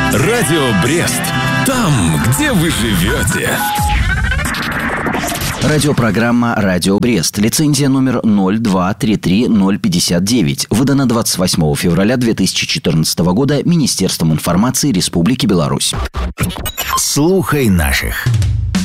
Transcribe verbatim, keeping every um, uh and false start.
Радио Брест. Там, где вы живете. Радиопрограмма «Радио Брест». Лицензия номер ноль два три три ноль пятьдесят девять. Выдана двадцать восьмого февраля две тысячи четырнадцатого года Министерством информации Республики Беларусь. Слухай наших.